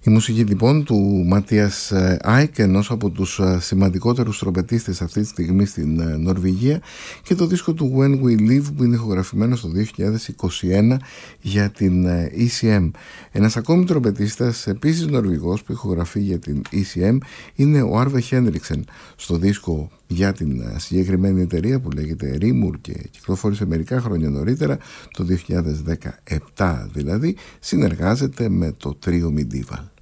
Η μουσική λοιπόν του Ματίας Άικ, ενός από τους σημαντικότερους τρομπετίστες αυτή τη στιγμή στην Νορβηγία, και το δίσκο του When We Live που είναι ηχογραφημένο στο 2021 για την ECM. Ένας ακόμη τρομπετίστας, επίσης Νορβηγός, που ηχογραφεί για την ECM είναι ο Άρβε Χένριξεν. Στο δίσκο για την συγκεκριμένη εταιρεία που λέγεται Rimur και κυκλοφόρησε μερικά χρόνια νωρίτερα, το 2017 δηλαδή, συνεργάζεται με το τρίο Medieval.